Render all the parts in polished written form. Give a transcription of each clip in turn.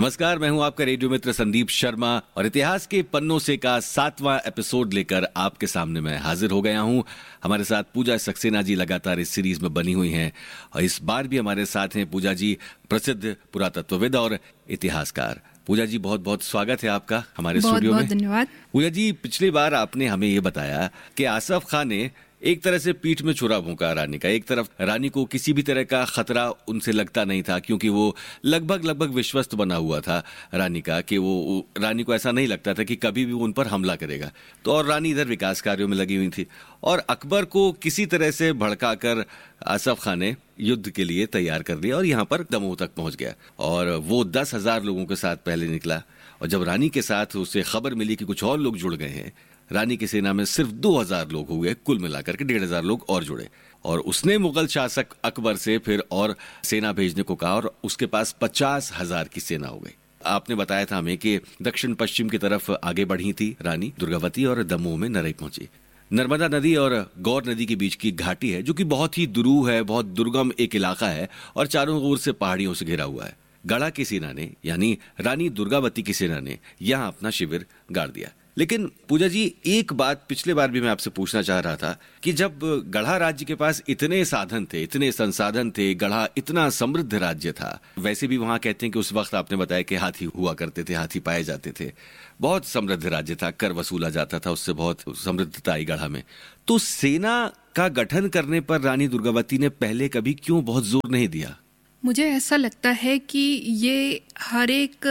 नमस्कार, मैं हूं आपका रेडियो मित्र संदीप शर्मा और इतिहास के पन्नों से का 7वां एपिसोड लेकर आपके सामने मैं हाजिर हो गया हूं। हमारे साथ पूजा सक्सेना जी लगातार इस सीरीज में बनी हुई हैं और इस बार भी हमारे साथ हैं पूजा जी, प्रसिद्ध पुरातत्वविद और इतिहासकार। पूजा जी, बहुत बहुत स्वागत है आपका हमारे स्टूडियो में। बहुत धन्यवाद। पूजा जी, पिछली बार आपने हमें ये बताया कि आसफ खां ने एक तरह से पीठ में छुरा भोंका रानी का। एक तरफ रानी को किसी भी तरह का खतरा उनसे लगता नहीं था, क्योंकि वो लगभग विश्वस्त बना हुआ था रानी का, कि वो रानी को ऐसा नहीं लगता था कि कभी भी वो उन पर हमला करेगा। तो और रानी इधर विकास कार्यों में लगी हुई थी और अकबर को किसी तरह से भड़काकर आसफ खां ने युद्ध के लिए तैयार कर दिया और यहाँ पर दमोह तक पहुंच गया। और वो 10,000 लोगों के साथ पहले निकला और जब रानी के साथ उसे खबर मिली कि कुछ और लोग जुड़ गए हैं, रानी की सेना में सिर्फ 2,000 लोग हुए, कुल मिलाकर के 1,500 लोग और जुड़े। और उसने मुगल शासक अकबर से फिर और सेना भेजने को कहा और उसके पास 50,000 की सेना हो गई। आपने बताया था हमें कि दक्षिण पश्चिम की तरफ आगे बढ़ी थी रानी दुर्गावती और दमोह में नरई पहुंची। नर्मदा नदी और गौर नदी के बीच की घाटी है, जो कि बहुत ही दुरूह है, बहुत दुर्गम एक इलाका है और चारों ओर से पहाड़ियों से घिरा हुआ है। गढ़ा की सेना ने, यानी रानी दुर्गावती की सेना ने यहाँ अपना शिविर गाड़ दिया। लेकिन पूजा जी, एक बात पिछले बार भी मैं आपसे पूछना चाह रहा था कि जब गढ़ा राज्य के पास इतने साधन थे, इतने संसाधन थे, गढ़ा इतना समृद्ध राज्य था, वैसे भी वहां कहते हैं कि उस वक्त आपने बताया कि हाथी हुआ करते थे, हाथी पाए जाते थे, बहुत समृद्ध राज्य था, कर वसूला जाता था, उससे बहुत समृद्धता आई गढ़ा में। तो सेना का गठन करने पर रानी दुर्गावती ने पहले कभी क्यों बहुत जोर नहीं दिया? मुझे ऐसा लगता है कि ये हर एक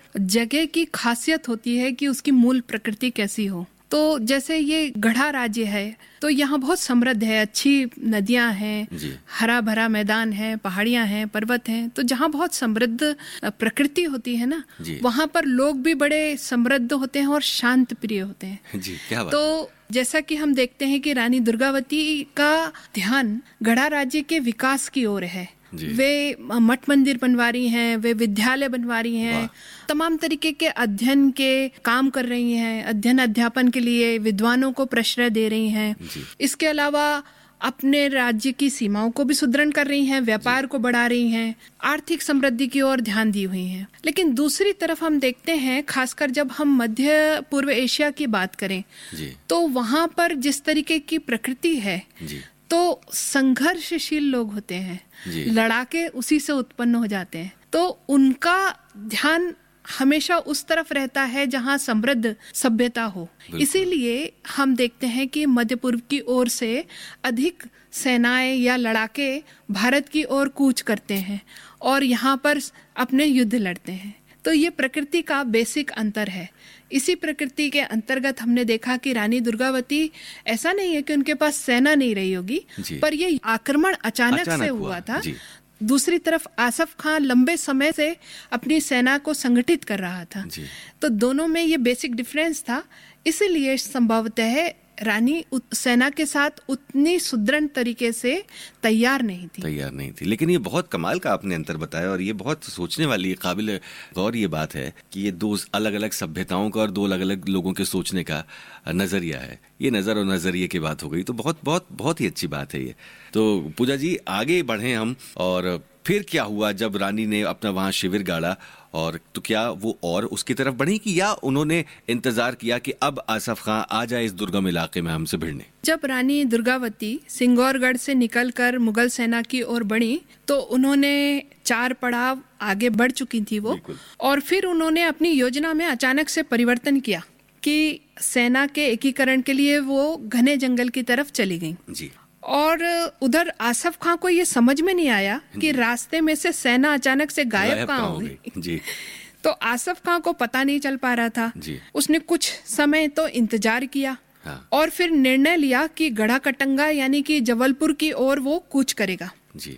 जगह की खासियत होती है कि उसकी मूल प्रकृति कैसी हो। तो जैसे ये गढ़ा राज्य है तो यहाँ बहुत समृद्ध है, अच्छी नदियां हैं, हरा भरा मैदान है, पहाड़ियां हैं, पर्वत हैं। तो जहाँ बहुत समृद्ध प्रकृति होती है ना, वहाँ पर लोग भी बड़े समृद्ध होते हैं और शांत प्रिय होते हैं। जी, क्या बात। तो जैसा कि हम देखते हैं कि रानी दुर्गावती का ध्यान गढ़ा राज्य के विकास की ओर है। वे मठ मंदिर बनवा रही हैं, वे विद्यालय बनवा रही हैं, तमाम तरीके के अध्ययन के काम कर रही हैं, अध्ययन अध्यापन के लिए विद्वानों को प्रश्रय दे रही हैं। इसके अलावा अपने राज्य की सीमाओं को भी सुदृढ़ कर रही हैं, व्यापार को बढ़ा रही हैं, आर्थिक समृद्धि की ओर ध्यान दी हुई हैं। लेकिन दूसरी तरफ हम देखते हैं, खासकर जब हम मध्य पूर्व एशिया की बात करें, तो वहां पर जिस तरीके की प्रकृति है, तो संघर्षशील लोग होते हैं, लड़ाके उसी से उत्पन्न हो जाते हैं। तो उनका ध्यान हमेशा उस तरफ रहता है जहां समृद्ध सभ्यता हो। इसीलिए हम देखते हैं कि मध्य पूर्व की ओर से अधिक सेनाएं या लड़ाके भारत की ओर कूच करते हैं और यहाँ पर अपने युद्ध लड़ते हैं। तो ये प्रकृति का बेसिक अंतर है। इसी प्रकृति के अंतर्गत हमने देखा कि रानी दुर्गावती, ऐसा नहीं है कि उनके पास सेना नहीं रही होगी, पर ये आक्रमण अचानक से हुआ था। दूसरी तरफ आसफ खां लंबे समय से अपनी सेना को संगठित कर रहा था। तो दोनों में ये बेसिक डिफरेंस था। इसीलिए संभवतः रानी सेना के साथ उतनी सुदृढ़ तरीके से तैयार नहीं थी। लेकिन ये बहुत कमाल का आपने अंतर बताया और ये बहुत सोचने वाली काबिल गौर ये बात है कि ये दो अलग अलग सभ्यताओं का और दो अलग अलग लोगों के सोचने का नजरिया है। ये नजर और नजरिए की बात हो गई, तो बहुत बहुत बहुत ही अच्छी बात है ये। तो पूजा जी, आगे बढ़े हम, और फिर क्या हुआ जब रानी ने अपना वहां शिविर गाड़ा? और तो क्या वो और उसकी तरफ बढ़ी कि या उन्होंने इंतजार किया कि अब आसफ खां आ जाए इस दुर्गम इलाके में हमसे भिड़ने? जब रानी दुर्गावती सिंगौरगढ़ से निकलकर मुगल सेना की ओर बढ़ी तो उन्होंने 4 पड़ाव आगे बढ़ चुकी थी वो, और फिर उन्होंने अपनी योजना में अचानक से परिवर्तन किया कि सेना के एकीकरण के लिए वो घने जंगल की तरफ चली गई। और उधर आसफ खां को ये समझ में नहीं आया कि रास्ते में से सेना अचानक से गायब कहाँ हो गई। तो आसफ खां को पता नहीं चल पा रहा था। उसने कुछ समय तो इंतजार किया और फिर निर्णय लिया कि गढ़ा कटंगा यानी कि जबलपुर की ओर वो कूच करेगा।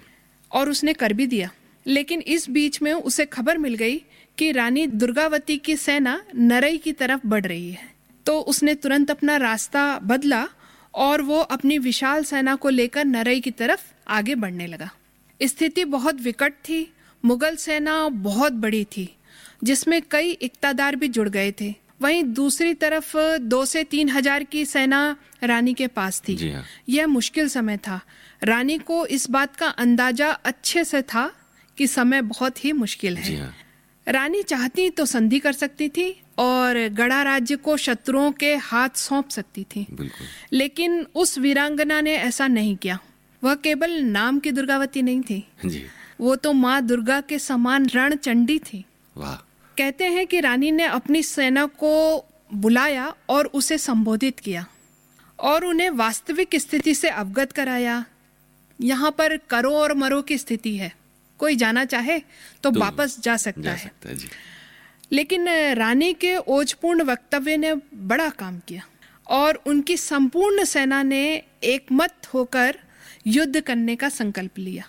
और उसने कर भी दिया। लेकिन इस बीच में उसे खबर मिल गई कि रानी दुर्गावती की सेना नरई की तरफ बढ़ रही है। तो उसने तुरंत अपना रास्ता बदला और वो अपनी विशाल सेना को लेकर नरई की तरफ आगे बढ़ने लगा। स्थिति बहुत विकट थी। मुगल सेना बहुत बड़ी थी, जिसमें कई इक़्तादार भी जुड़ गए थे। वहीं दूसरी तरफ 2 से 3 हजार की सेना रानी के पास थी। यह मुश्किल समय था। रानी को इस बात का अंदाजा अच्छे से था कि समय बहुत ही मुश्किल है। रानी चाहती तो संधि कर सकती थी और गढ़ा राज्य को शत्रुओं के हाथ सौंप सकती थी। बिल्कुल। लेकिन उस वीरांगना ने ऐसा नहीं किया। वह केवल नाम की दुर्गावती नहीं थी जी। वो तो माँ दुर्गा के समान रणचंडी थी। वाह। कहते हैं कि रानी ने अपनी सेना को बुलाया और उसे संबोधित किया और उन्हें वास्तविक स्थिति से अवगत कराया। यहाँ पर करो और मरो की स्थिति है, कोई जाना चाहे तो वापस जा सकता है जी। लेकिन रानी के ओजपूर्ण वक्तव्य ने बड़ा काम किया और उनकी संपूर्ण सेना ने एकमत होकर युद्ध करने का संकल्प लिया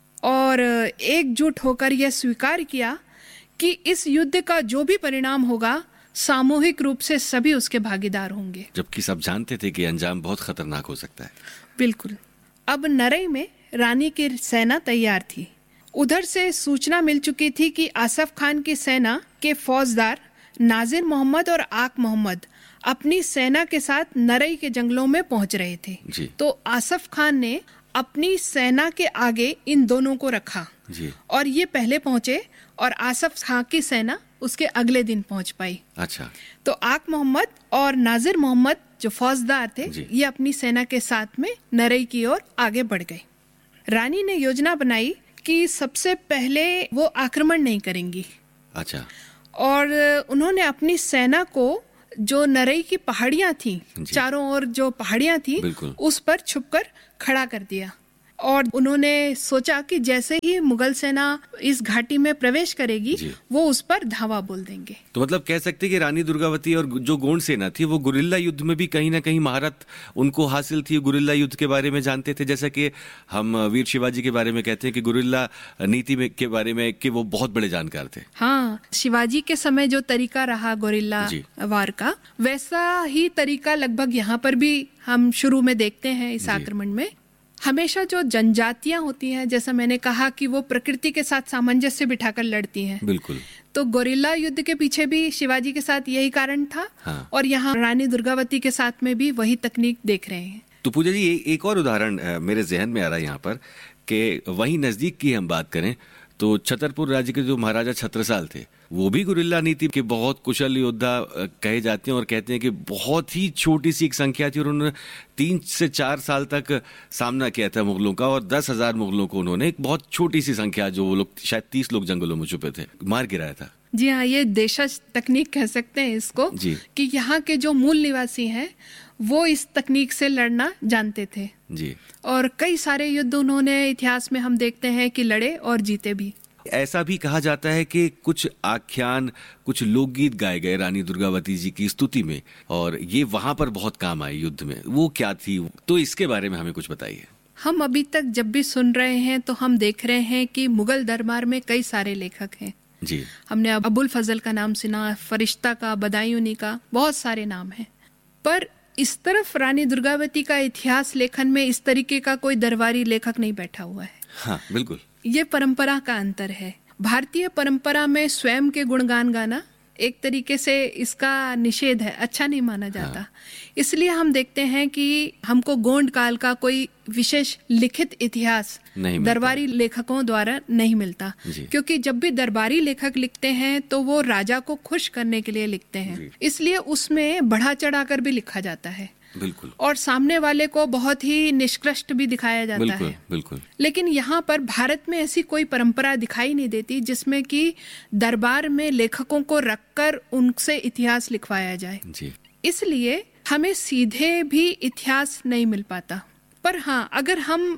और एकजुट होकर यह स्वीकार किया कि इस युद्ध का जो भी परिणाम होगा सामूहिक रूप से सभी उसके भागीदार होंगे। जबकि सब जानते थे कि अंजाम बहुत खतरनाक हो सकता है। बिल्कुल। अब नरई में रानी की सेना तैयार थी। उधर से सूचना मिल चुकी थी कि आसफ खान की सेना के फौजदार नाजिर मोहम्मद और आक मोहम्मद अपनी सेना के साथ नरई के जंगलों में पहुंच रहे थे जी। तो आसफ खान ने अपनी सेना के आगे इन दोनों को रखा जी। और ये पहले पहुंचे और आसफ खान की सेना उसके अगले दिन पहुंच पाई। अच्छा। तो आक मोहम्मद और नाजिर मोहम्मद जो फौजदार थे ये अपनी सेना के साथ में नरई की ओर आगे बढ़ गए। रानी ने योजना बनाई कि सबसे पहले वो आक्रमण नहीं करेंगी। अच्छा। और उन्होंने अपनी सेना को जो नरई की पहाड़ियां थी, चारों ओर जो पहाड़ियां थी उस पर छुपकर खड़ा कर दिया और उन्होंने सोचा कि जैसे ही मुगल सेना इस घाटी में प्रवेश करेगी वो उस पर धावा बोल देंगे। तो मतलब कह सकते कि रानी दुर्गावती और जो गोंड सेना थी वो गुरिल्ला युद्ध में भी कहीं ना कहीं महारत उनको हासिल थी। गुरिल्ला युद्ध के बारे में जानते थे, जैसा कि हम वीर शिवाजी के बारे में कहते हैं कि गुरिल्ला नीति में के बारे में कि वो बहुत बड़े जानकार थे। हाँ, शिवाजी के समय जो तरीका रहा गुरिल्ला वार का, वैसा ही तरीका लगभग यहाँ पर भी हम शुरू में देखते हैं। इस आक्रमण में हमेशा जो जनजातियां होती हैं, जैसा मैंने कहा कि वो प्रकृति के साथ सामंजस्य बिठाकर लड़ती हैं। बिल्कुल। तो गोरिल्ला युद्ध के पीछे भी शिवाजी के साथ यही कारण था। हाँ। और यहाँ रानी दुर्गावती के साथ में भी वही तकनीक देख रहे हैं। तो पूजा जी एक और उदाहरण मेरे जहन में आ रहा है यहाँ पर कि वहीं नजदीक की हम बात करें तो छतरपुर राज्य के जो महाराजा छत्रसाल थे वो भी गुरिल्ला नीति के बहुत कुशल योद्धा कहे जाते हैं और कहते हैं कि बहुत ही छोटी सी एक संख्या थी और उन्होंने 3 से 4 साल तक सामना किया था मुगलों का और 10,000 मुगलों को उन्होंने एक बहुत छोटी सी संख्या, जो वो लोग शायद 30 लोग जंगलों में छुपे थे, मार गिराया था। जी हाँ, ये देशज तकनीक कह सकते हैं इसको कि यहाँ के जो मूल निवासी हैं वो इस तकनीक से लड़ना जानते थे जी। और कई सारे युद्ध उन्होंने इतिहास में हम देखते हैं कि लड़े और जीते भी। ऐसा भी कहा जाता है कि कुछ आख्यान, कुछ लोकगीत गाए गए रानी दुर्गावती जी की स्तुति में और ये वहां पर बहुत काम आई युद्ध में। वो क्या थी, तो इसके बारे में हमें कुछ बताइए। हम अभी तक जब भी सुन रहे हैं तो हम देख रहे हैं कि मुगल दरबार में कई सारे लेखक हैं जी। हमने अबुल फजल का नाम सुना, फरिश्ता का, बदायूनी का, बहुत सारे नाम हैं। पर इस तरफ रानी दुर्गावती का इतिहास लेखन में इस तरीके का कोई दरबारी लेखक नहीं बैठा हुआ है। हाँ, बिल्कुल। ये परंपरा का अंतर है। भारतीय परंपरा में स्वयं के गुणगान गाना एक तरीके से इसका निषेध है, अच्छा नहीं माना जाता। हाँ। इसलिए हम देखते हैं कि हमको गोंड काल का कोई विशेष लिखित इतिहास दरबारी लेखकों द्वारा नहीं मिलता, क्योंकि जब भी दरबारी लेखक लिखते हैं तो वो राजा को खुश करने के लिए लिखते हैं, इसलिए उसमें बढ़ा चढ़ाकर भी लिखा जाता है। बिल्कुल। और सामने वाले को बहुत ही निष्कृष्ट भी दिखाया जाता है। बिल्कुल। लेकिन यहाँ पर भारत में ऐसी कोई परंपरा दिखाई नहीं देती जिसमें कि दरबार में लेखकों को रखकर उनसे इतिहास लिखवाया जाए जी। इसलिए हमें सीधे भी इतिहास नहीं मिल पाता। पर हाँ, अगर हम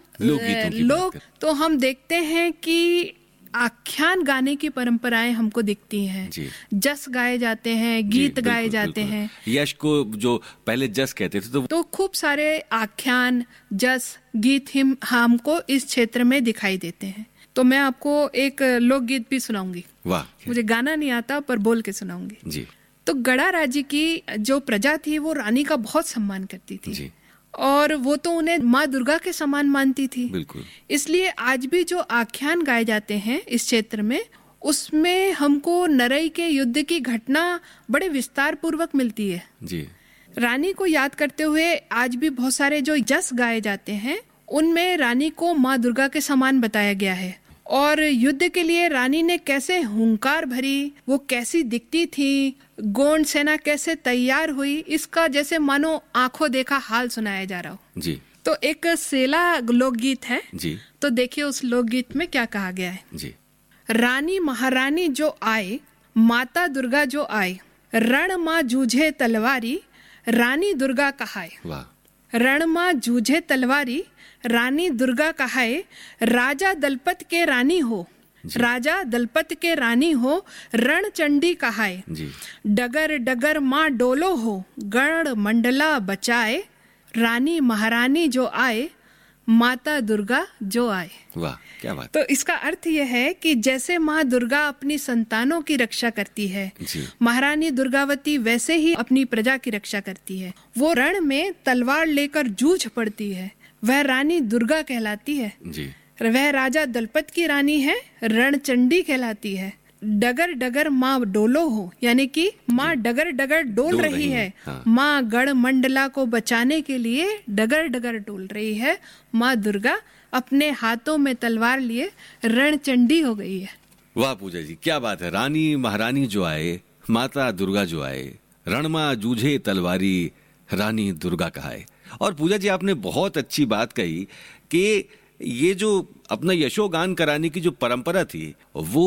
लोग तो हम देखते हैं कि आख्यान गाने की परंपराएं हमको दिखती हैं। जस गाए जाते हैं, गीत गाए जाते हैं। यश को जो पहले जस कहते थे तो खूब सारे आख्यान, जस, गीत हमको इस क्षेत्र में दिखाई देते हैं। तो मैं आपको एक लोकगीत भी सुनाऊंगी। वाह। मुझे गाना नहीं आता पर बोल के सुनाऊंगी जी। तो गढ़ा राज्य की जो प्रजा थी वो रानी का बहुत सम्मान करती थी जी। और वो तो उन्हें माँ दुर्गा के समान मानती थी। बिल्कुल। इसलिए आज भी जो आख्यान गाए जाते हैं इस क्षेत्र में, उसमें हमको नरई के युद्ध की घटना बड़े विस्तार पूर्वक मिलती है जी। रानी को याद करते हुए आज भी बहुत सारे जो जस गाए जाते हैं उनमें रानी को माँ दुर्गा के समान बताया गया है और युद्ध के लिए रानी ने कैसे हुंकार भरी, वो कैसी दिखती थी, गोंड सेना कैसे तैयार हुई, इसका जैसे मानो आंखों देखा हाल सुनाया जा रहा हो जी। तो एक सेला लोकगीत है जी। तो देखिए उस लोकगीत में क्या कहा गया है जी। रानी महारानी जो आए, माता दुर्गा जो आए, रण माँ जूझे तलवारी, रानी दुर्गा कहाए। वाह। रण माँ जूझे तलवारी, रानी दुर्गा कहाए, राजा दलपत के रानी हो, राजा दलपत के रानी हो, रण चंडी कहाए। डगर डगर माँ डोलो हो, गण मंडला बचाए, रानी महारानी जो आए, माता दुर्गा जो आए। वाह, क्या बात। तो इसका अर्थ यह है कि जैसे माँ दुर्गा अपनी संतानों की रक्षा करती है, महारानी दुर्गावती वैसे ही अपनी प्रजा की रक्षा करती है। वो रण में तलवार लेकर जूझ पड़ती है, वह रानी दुर्गा कहलाती है जी। वह राजा दलपत की रानी है, रणचंडी कहलाती है। डगर डगर माँ डोलो हो, यानी कि माँ डगर डगर डोल रही है। हाँ। माँ गढ़ मंडला को बचाने के लिए डगर डगर डोल रही है। माँ दुर्गा अपने हाथों में तलवार लिए रणचंडी हो गई है। वाह पूजा जी, क्या बात है। रानी महारानी जो आए, माता दुर्गा जो आए, रणमा जूझे तलवारी, रानी दुर्गा कहाए। और पूजा जी आपने बहुत अच्छी बात कही कि ये जो अपना यशोगान कराने की जो परंपरा थी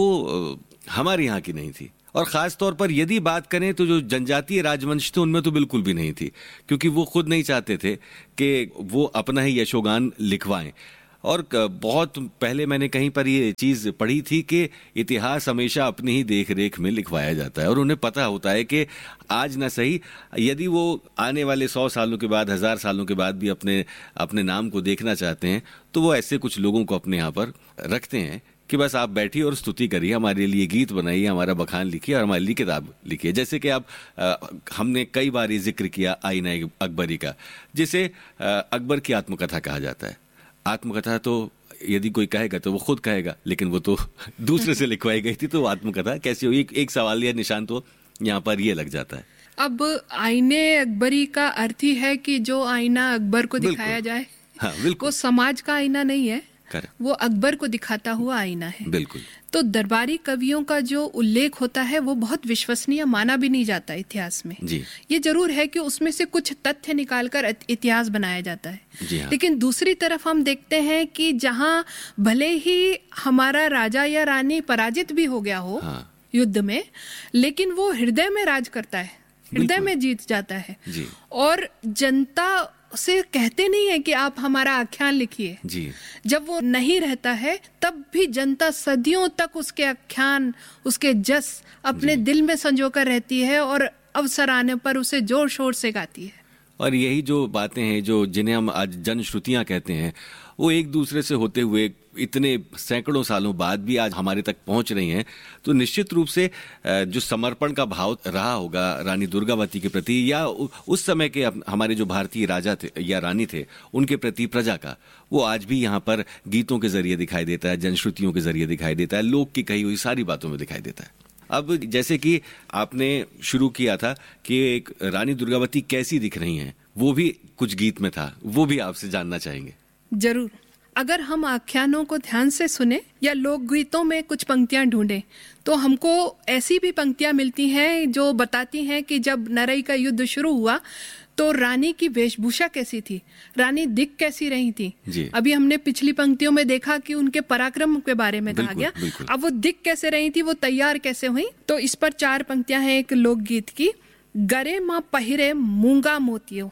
वो हमारे यहाँ की नहीं थी, और खास तौर पर यदि बात करें तो जो जनजातीय राजवंश थे उनमें तो बिल्कुल भी नहीं थी, क्योंकि वो खुद नहीं चाहते थे कि वो अपना ही यशोगान लिखवाएं। और बहुत पहले मैंने कहीं पर ये चीज पढ़ी थी कि इतिहास हमेशा अपनी ही देख रेख में लिखवाया जाता है, और उन्हें पता होता है कि आज ना सही यदि वो आने वाले 100 सालों के बाद, 1000 सालों के बाद भी अपने नाम को देखना चाहते हैं तो वो ऐसे कुछ लोगों को अपने यहाँ पर रखते हैं कि बस आप बैठिए और स्तुति करिए, हमारे लिए गीत बनाइए, हमारा बखान लिखिए और हमारे लिए किताब लिखिए। जैसे कि आप हमने कई बार ये जिक्र किया आईना अकबरी का, जिसे अकबर की आत्मकथा कहा जाता है। आत्मकथा तो यदि कोई कहेगा तो वो खुद कहेगा, लेकिन वो तो दूसरे से लिखवाई गई थी, तो आत्मकथा कैसी हुई? एक सवाल या निशान तो यहाँ पर ये लग जाता है। अब आईने अकबरी का अर्थ ही है कि जो आईना अकबर को दिखाया जाए। हाँ, बिल्कुल। वो समाज का आईना नहीं है, वो अकबर को दिखाता हुआ आईना है। बिल्कुल। तो दरबारी कवियों का जो उल्लेख होता है वो बहुत विश्वसनीय माना भी नहीं जाता इतिहास में जी। ये जरूर है कि उसमें से कुछ तथ्य निकालकर इतिहास बनाया जाता है जी। हाँ। लेकिन दूसरी तरफ हम देखते हैं कि जहां भले ही हमारा राजा या रानी पराजित भी हो गया हो हाँ। युद्ध में, लेकिन वो हृदय में राज करता है, हृदय में जीत जाता है जी। और जनता से कहते नहीं है कि आप हमारा आख्यान लिखिए जी। जब वो नहीं रहता है तब भी जनता सदियों तक उसके आख्यान, उसके जस अपने दिल में संजोकर रहती है और अवसर आने पर उसे जोर शोर से गाती है। और यही जो बातें हैं जो जिन्हें हम आज जनश्रुतियां कहते हैं, वो एक दूसरे से होते हुए इतने सैकड़ों सालों बाद भी आज हमारे तक पहुंच रही हैं, तो निश्चित रूप से जो समर्पण का भाव रहा होगा रानी दुर्गावती के प्रति, या उस समय के हमारे जो भारतीय राजा थे या रानी थे उनके प्रति प्रजा का, वो आज भी यहाँ पर गीतों के जरिए दिखाई देता है, जनश्रुतियों के जरिए दिखाई देता है, लोक की कही हुई सारी बातों में दिखाई देता है। अब जैसे कि आपने शुरू किया था कि एक रानी दुर्गावती कैसी दिख रही हैं, वो भी कुछ गीत में था, वो भी आपसे जानना चाहेंगे। जरूर। अगर हम आख्यानों को ध्यान से सुने या लोकगीतों में कुछ पंक्तियां ढूंढें तो हमको ऐसी भी पंक्तियां मिलती हैं जो बताती हैं कि जब नरई का युद्ध शुरू हुआ तो रानी की वेशभूषा कैसी थी, रानी दिख कैसी रही थी। अभी हमने पिछली पंक्तियों में देखा कि उनके पराक्रम के बारे में कहा गया, अब वो दिख कैसे रही थी, वो तैयार कैसे हुई। तो इस पर 4 पंक्तियां हैं एक लोकगीत की। गरे माँ पहिरे मूंगा मोतियो,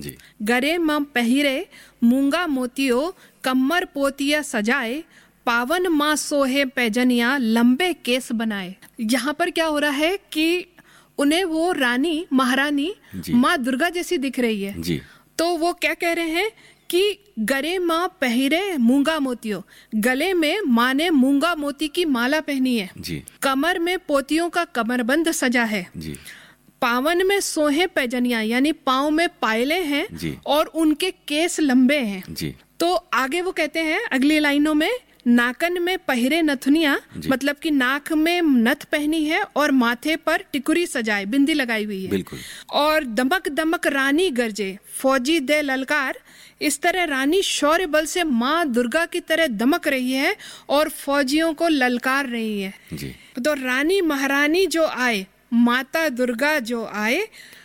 गरे माँ पहिरे मूंगा मोतियो, कमर पोतिया सजाए, पावन माँ सोहे पैजनिया, लंबे केस बनाए। यहाँ पर क्या हो रहा है कि उन्हें वो रानी, महारानी माँ दुर्गा जैसी दिख रही है जी। तो वो क्या कह रहे हैं कि गरे माँ पहिरे मूंगा मोतियो, गले में माँ ने मूंगा मोती की माला पहनी है जी। कमर में पोतियों का कमरबंद सजा है जी। पावन में सोहे पैजनिया, यानी पाँव में पायले हैं जी। और उनके केस लंबे हैं जी। तो आगे वो कहते हैं अगली लाइनों में, नाकन में पहिरे नथुनिया, मतलब कि नाक में नथ पहनी है और माथे पर टिकुरी सजाए, बिंदी लगाई हुई है। बिल्कुल। और दमक दमक रानी गरजे, फौजी दे ललकार, इस तरह रानी शौर्य बल से माँ दुर्गा की तरह दमक रही है और फौजियों को ललकार रही है जी। तो रानी महारानी जो आए, माता दुर्गा जो आए,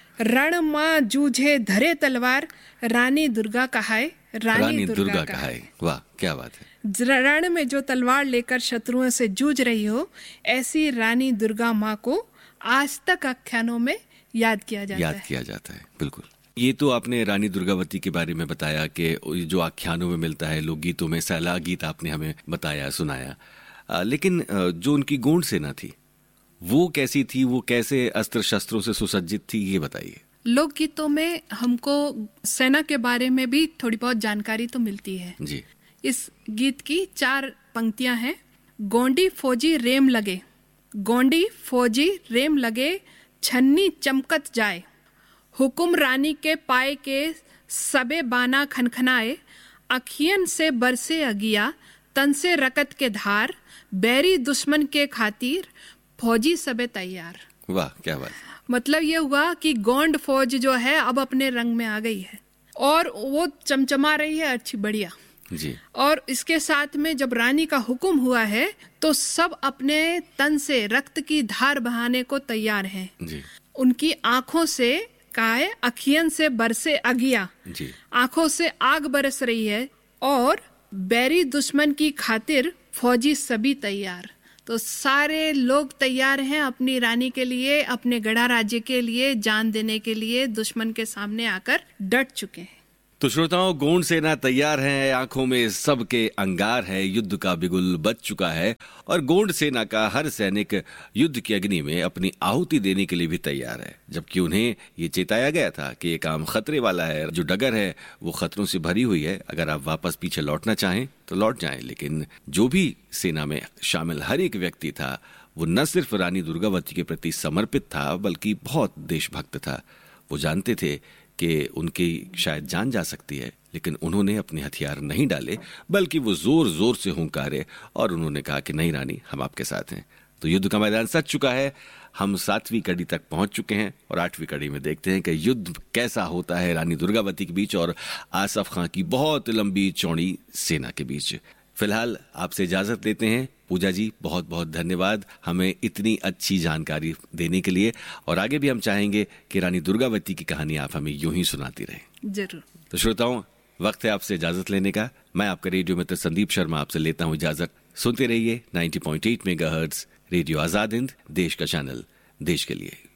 रण माँ जूझे धरे तलवार, रानी दुर्गा कहाए, रानी दुर्गा कहाए। वाह, क्या बात है। रण में जो तलवार लेकर शत्रुओं से जूझ रही हो, ऐसी रानी दुर्गा माँ को आज तक आख्यानों में याद किया जाता है। बिल्कुल। ये तो आपने रानी दुर्गावती के बारे में बताया कि जो आख्यानों में मिलता है, लोकगीतों में, सैला गीत आपने हमें बताया, सुनाया, लेकिन जो उनकी गोंड सेना थी वो कैसी थी, वो कैसे अस्त्र शस्त्रों से सुसज्जित थी, ये बताइए। लोकगीतों में हमको सेना के बारे में भी थोड़ी बहुत जानकारी तो मिलती है जी। इस गीत की 4 पंक्तियां हैं। गोंडी फौजी रेम लगे, गोंडी फौजी रेम लगे, छन्नी चमकत जाए, हुकुम रानी के पाए के सबे बाना खनखनाए, अखियन से बरसे अगिया, तन से रकत के धार, बैरी दुश्मन के खातिर फौजी सबे तैयार। वाह, क्या बात। मतलब ये हुआ कि गोंड फौज जो है अब अपने रंग में आ गई है और वो चमचमा रही है अच्छी बढ़िया जी। और इसके साथ में जब रानी का हुक्म हुआ है तो सब अपने तन से रक्त की धार बहाने को तैयार हैं जी। उनकी आंखों से कहा है, अखियन से बरसे अगिया जी। आंखों से आग बरस रही है और बैरी दुश्मन की खातिर फौजी सभी तैयार। तो सारे लोग तैयार हैं अपनी रानी के लिए, अपने गढ़ा राज्य के लिए जान देने के लिए, दुश्मन के सामने आकर डट चुके हैं। तो श्रोताओं, गोंड सेना तैयार है, आंखों में सबके अंगार है, युद्ध का बिगुल बज चुका है और गोंड सेना का हर सैनिक युद्ध की अग्नि में अपनी आहुति देने के लिए भी तैयार है, जबकि उन्हें ये चेताया गया था कि ये काम खतरे वाला है, जो डगर है वो खतरों से भरी हुई है, अगर आप वापस पीछे लौटना चाहें तो लौट जाएं। लेकिन जो भी सेना में शामिल हर एक व्यक्ति था वो न सिर्फ रानी दुर्गावती के प्रति समर्पित था बल्कि बहुत देशभक्त था। वो जानते थे कि उनकी शायद जान जा सकती है, लेकिन उन्होंने अपने हथियार नहीं डाले बल्कि वो जोर जोर से हुंकारे और उन्होंने कहा कि नहीं रानी, हम आपके साथ हैं। तो युद्ध का मैदान सज चुका है, हम 7वीं कड़ी तक पहुंच चुके हैं और 8वीं कड़ी में देखते हैं कि युद्ध कैसा होता है रानी दुर्गावती के बीच और आसफ खां की बहुत लंबी चौड़ी सेना के बीच। फिलहाल आपसे इजाजत लेते हैं। पूजा जी, बहुत बहुत धन्यवाद हमें इतनी अच्छी जानकारी देने के लिए, और आगे भी हम चाहेंगे कि रानी दुर्गावती की कहानी आप हमें यूं ही सुनाती रहें। जरूर। तो श्रोताओं, वक्त है आपसे इजाजत लेने का। मैं आपका रेडियो मित्र संदीप शर्मा आपसे लेता हूं इजाजत। सुनते रहिए 90.8 मेगाहर्ट्ज रेडियो आजाद हिंद, देश का चैनल, देश के लिए।